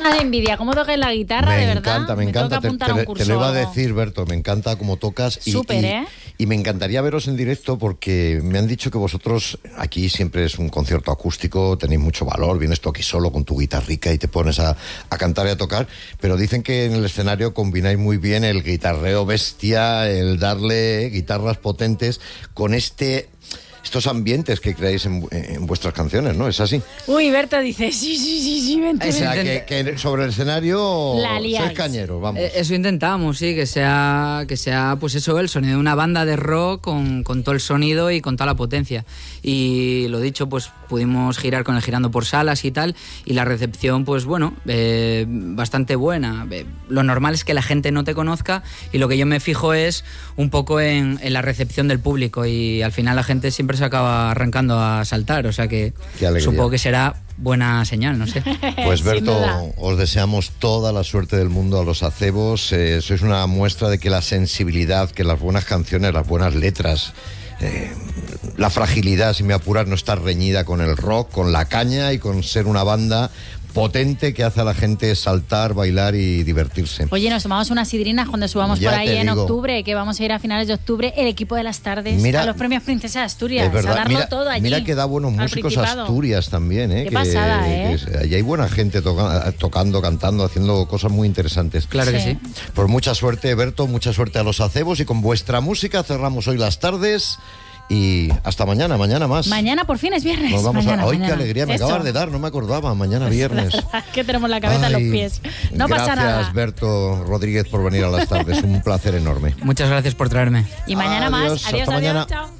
de envidia, cómo tocas la guitarra, de verdad. Me encanta. Te lo iba a algo. decir, Berto, me encanta cómo tocas. Súper, ¿eh? Y me encantaría veros en directo porque me han dicho que vosotros, aquí siempre es un concierto acústico, tenéis mucho valor, vienes tú aquí solo con tu guitarrica y te pones a cantar y a tocar, pero dicen que en el escenario combináis muy bien el guitarreo bestia, el darle guitarras potentes con estos ambientes que creáis en vuestras canciones, ¿no? ¿Es así? Uy, Berto dice, sí, vente. O sea, que sobre el escenario sois cañeros, vamos. Eso intentamos, sí, que sea pues eso, el sonido de una banda de rock con todo el sonido y con toda la potencia. Y lo dicho, pues pudimos girar con el Girando por Salas y tal, y la recepción, pues bueno, bastante buena. Lo normal es que la gente no te conozca, y lo que yo me fijo es un poco en la recepción del público, y al final la gente siempre se acaba arrancando a saltar, o sea que supongo que será buena señal, no sé. Pues Berto, os deseamos toda la suerte del mundo a los acebos. Sois una muestra de que la sensibilidad, que las buenas canciones, las buenas letras, la fragilidad, si me apuras, no está reñida con el rock, con la caña y con ser una banda potente que hace a la gente saltar, bailar y divertirse. Oye, nos tomamos unas sidrinas cuando subamos por ahí en octubre, que vamos a ir a finales de octubre, el equipo de las tardes, a los premios Princesa de Asturias, a darlo todo allí. Mira que da buenos músicos Asturias también, ¿eh? Qué pasada, ¿eh? Allí hay buena gente tocando, cantando, haciendo cosas muy interesantes. Claro que sí. Pues mucha suerte, Berto, mucha suerte a los acebos, y con vuestra música cerramos hoy las tardes. Y hasta mañana más. Mañana por fin es viernes. Nos vamos mañana. Qué alegría me acabas de dar, no me acordaba. Mañana viernes. Que tenemos la cabeza en los pies. No pasa nada. Gracias, Berto Rodríguez, por venir a las tardes. Un placer enorme. Muchas gracias por traerme. Y mañana más. Adiós, hasta mañana. Chao.